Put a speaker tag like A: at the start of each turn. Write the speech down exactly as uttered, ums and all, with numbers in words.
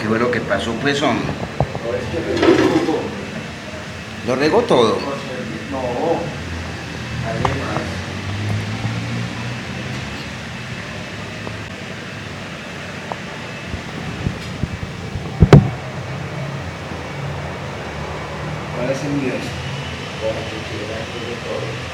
A: ¿Qué fue lo que pasó, pues, hombre?
B: No, es que me preocupo.
A: ¿Lo regó todo?
B: No, además. ¿Cuál es el mío? Bueno, que quiera, que de todo.